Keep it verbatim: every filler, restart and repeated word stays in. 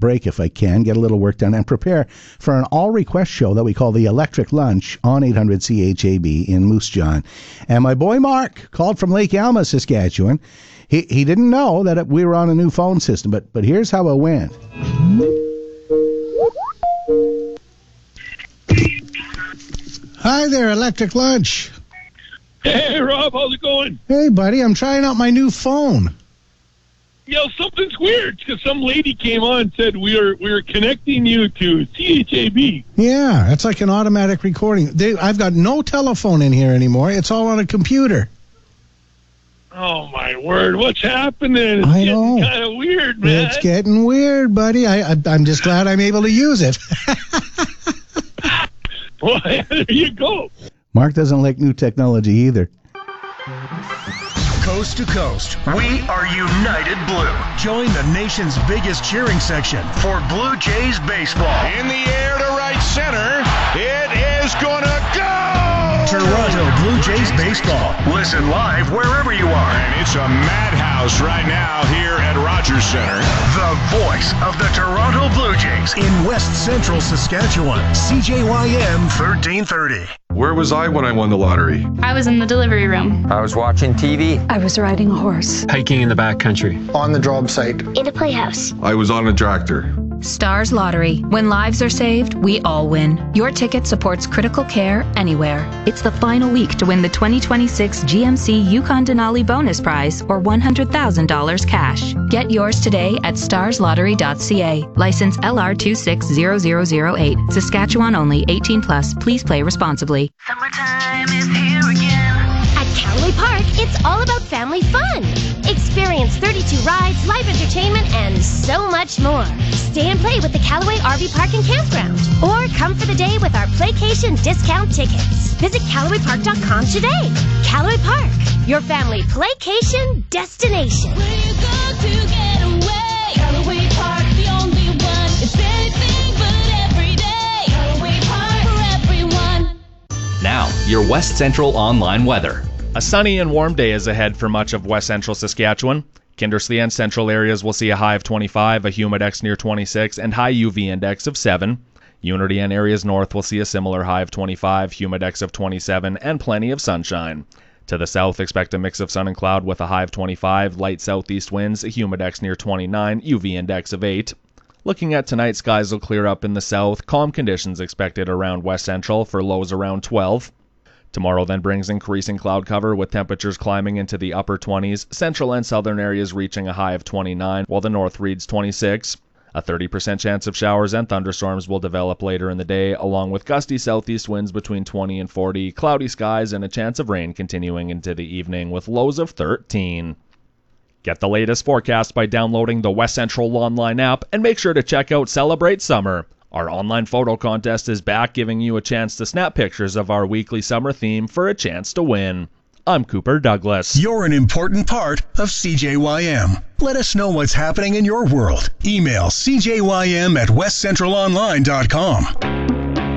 break if I can, get a little work done, and prepare for an all-request show that we call the Electric Lunch on eight hundred C H A B in Moose Jaw. And my boy Mark called from Lake Alma, Saskatchewan. He he didn't know that we were on a new phone system, but but here's how it went. Hi there, Electric Lunch. Hey, Rob, how's it going? Hey, buddy, I'm trying out my new phone. Yeah, something's weird, because some lady came on and said we are we are connecting you to C H A B. Yeah, it's like an automatic recording. They, I've got no telephone in here anymore. It's all on a computer. Oh, my word. What's happening? It's I know. getting kind of weird, man. It's getting weird, buddy. I, I, I'm just glad I'm able to use it. Well, there you go. Mark doesn't like new technology either. Coast to coast, we are United Blue. Join the nation's biggest cheering section for Blue Jays baseball. In the air to right center, it is gonna go! Toronto Blue Jays baseball. Listen live wherever you are. And it's a madhouse right now here at Rogers Center. The voice of the Toronto Blue Jays in West Central Saskatchewan. C J Y M thirteen thirty. Where was I when I won the lottery? I was in the delivery room. I was watching T V. I was riding a horse. Hiking in the backcountry. On the job site. In the playhouse. I was on a tractor. Stars Lottery. When lives are saved, we all win. Your ticket supports critical care anywhere. It's the final week to win the twenty twenty-six G M C Yukon Denali Bonus Prize or one hundred thousand dollars cash. Get yours today at stars lottery dot c a. License L R two six zero zero zero eight. Saskatchewan only. eighteen plus. Please play responsibly. Summertime is here again. At Callaway Park, it's all about family fun. Experience thirty-two rides, live entertainment, and so much more. Stay and play with the Callaway R V Park and Campground. Or come for the day with our Playcation discount tickets. Visit Callaway Park dot com today. Callaway Park, your family playcation destination. Where you go to get away. Callaway Park, the only one. It's anything but every day. Callaway Park for everyone. Now, your West Central online weather. A sunny and warm day is ahead for much of West Central Saskatchewan. Kindersley and central areas will see a high of twenty-five, a humidex near twenty-six, and high U V index of seven. Unity and areas north will see a similar high of twenty-five, humidex of twenty-seven, and plenty of sunshine. To the south, expect a mix of sun and cloud with a high of twenty-five, light southeast winds, a humidex near twenty-nine, U V index of eight. Looking at tonight, skies will clear up in the south. Calm conditions expected around West Central for lows around twelve. Tomorrow then brings increasing cloud cover with temperatures climbing into the upper twenties, central and southern areas reaching a high of twenty-nine, while the north reads twenty-six. A thirty percent chance of showers and thunderstorms will develop later in the day, along with gusty southeast winds between twenty and forty, cloudy skies, and a chance of rain continuing into the evening with lows of thirteen. Get the latest forecast by downloading the West Central Online app, and make sure to check out Celebrate Summer. Our online photo contest is back, giving you a chance to snap pictures of our weekly summer theme for a chance to win. I'm Cooper Douglas. You're an important part of C J Y M. Let us know what's happening in your world. Email c j y m at west central online dot com.